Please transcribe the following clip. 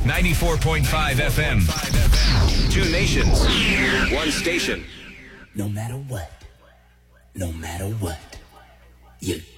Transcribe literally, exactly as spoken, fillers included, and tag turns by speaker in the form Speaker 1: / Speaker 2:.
Speaker 1: ninety-four point five F M. Two nations, one station.
Speaker 2: No matter what, no matter what, you